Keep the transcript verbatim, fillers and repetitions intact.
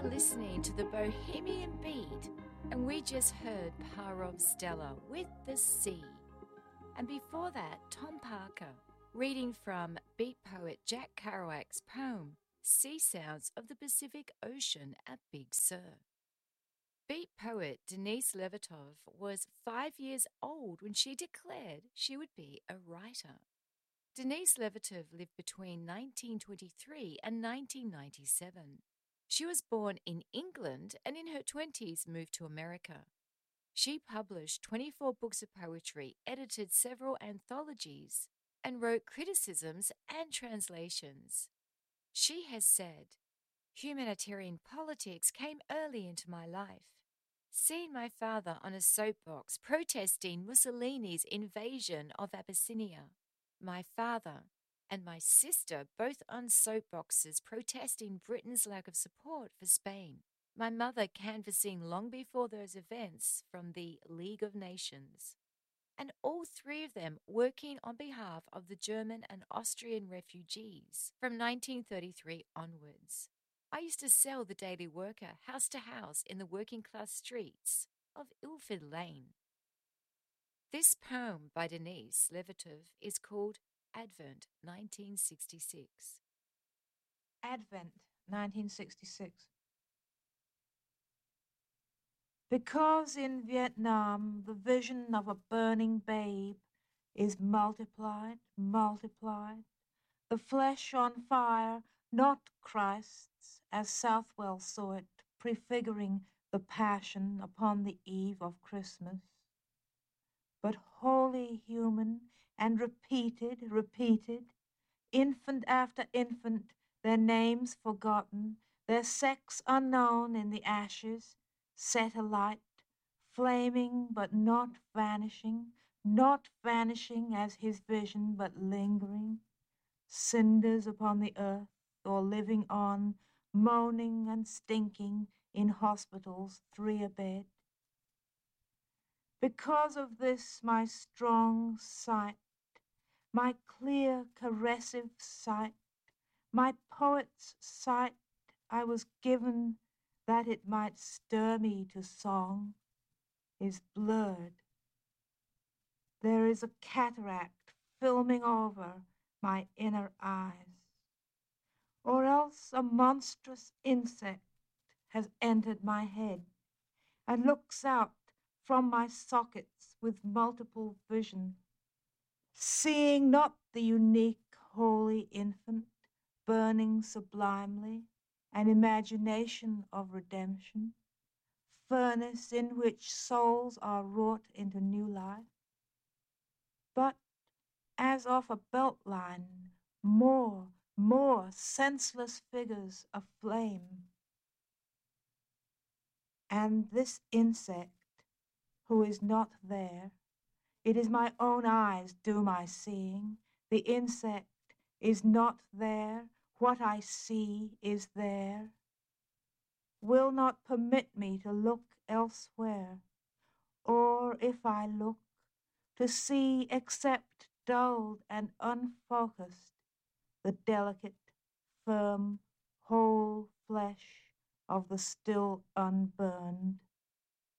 listening to the Bohemian Beat, and we just heard Parov Stella with The Sea. And before that, Tom Parker, reading from beat poet Jack Kerouac's poem, Sea Sounds of the Pacific Ocean at Big Sur. Beat poet Denise Levertov was five years old when she declared she would be a writer. Denise Levertov lived between nineteen twenty-three and nineteen ninety-seven. She was born in England and in her twenties moved to America. She published twenty-four books of poetry, edited several anthologies, and wrote criticisms and translations. She has said, "Humanitarian politics came early into my life. Seeing my father on a soapbox protesting Mussolini's invasion of Abyssinia, my father and my sister both on soapboxes protesting Britain's lack of support for Spain, my mother canvassing long before those events from the League of Nations, and all three of them working on behalf of the German and Austrian refugees from nineteen thirty-three onwards. I used to sell the Daily Worker house to house in the working class streets of Ilford Lane." This poem by Denise Levertov is called Advent nineteen sixty-six. Advent nineteen sixty-six. Because in Vietnam the vision of a burning babe is multiplied, multiplied, the flesh on fire, not Christ's, as Southwell saw it, prefiguring the Passion upon the eve of Christmas, but wholly human and repeated, repeated, infant after infant, their names forgotten, their sex unknown in the ashes, set alight, flaming but not vanishing, not vanishing as his vision but lingering, cinders upon the earth or living on, moaning and stinking in hospitals three abed. Because of this my strong sight, my clear caressive sight, my poet's sight I was given that it might stir me to song, is blurred. There is a cataract filming over my inner eyes, or else a monstrous insect has entered my head and looks out from my sockets with multiple vision, seeing not the unique holy infant burning sublimely, an imagination of redemption, furnace in which souls are wrought into new life, but as of a belt line, more, more senseless figures aflame. And this insect, who is not there, it is my own eyes do my seeing, the insect is not there, what I see is there, will not permit me to look elsewhere, or if I look, to see except dulled and unfocused the delicate, firm, whole flesh of the still unburned